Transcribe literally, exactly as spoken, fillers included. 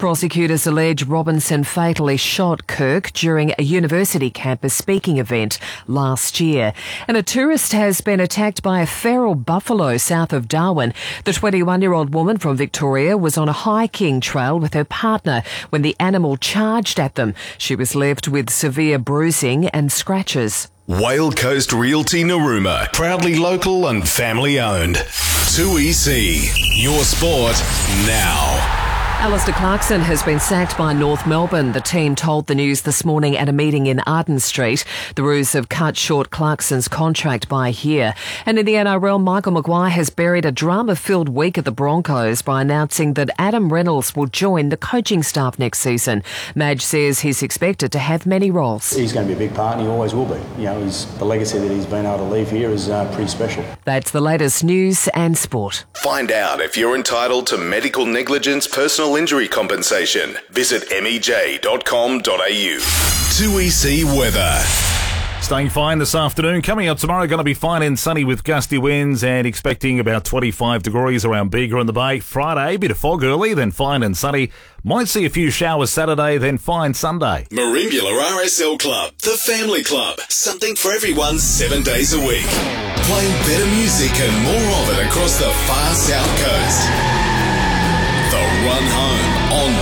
Prosecutors allege Robinson fatally shot Kirk during a university campus speaking event last year. And a tourist has been attacked by a feral buffalo south of Darwin. The twenty-one-year-old woman from Victoria was on a hiking trail with her partner when the animal charged at them. She was left with severe bruising and scratches. Whale Coast Realty Narooma, proudly local and family owned. two E C, your sport now. Alistair Clarkson has been sacked by North Melbourne. The team told the news this morning at a meeting in Arden Street. The Roos have cut short Clarkson's contract by a year. And in the N R L, Michael Maguire has buried a drama-filled week at the Broncos by announcing that Adam Reynolds will join the coaching staff next season. Madge says he's expected to have many roles. He's going to be a big part and he always will be. You know, he's, the legacy that he's been able to leave here is uh, pretty special. That's the latest news and sport. Find out if you're entitled to medical negligence personal injury compensation. Visit m e j dot com dot a u. two E C weather. Staying fine this afternoon. Coming up tomorrow, going to be fine and sunny with gusty winds and expecting about twenty-five degrees around Bega in the Bay. Friday, a bit of fog early, then fine and sunny. Might see a few showers Saturday, then fine Sunday. Merimbula R S L Club, the family club. Something for everyone seven days a week. Playing better music and more of it across the far south coast. The Run Home on